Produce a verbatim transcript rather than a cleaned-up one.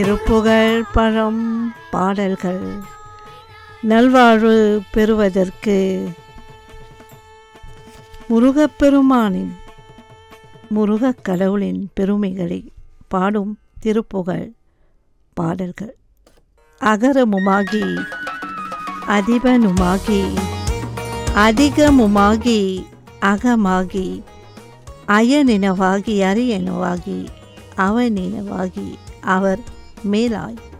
திருப்புகழ் பழம் பாடல்கள் நல்வாழ்வு பெறுவதற்கு முருகப்பெருமானின் முருகக் கடவுளின் பெருமைகளை பாடும் திருப்புகழ் பாடல்கள். அகரமுமாகி அதிபனுமாகி அதிகமுமாகி அகமாகி அயனினவாகி அரியனவாகி அவனினவாகி அவர் மேலாய்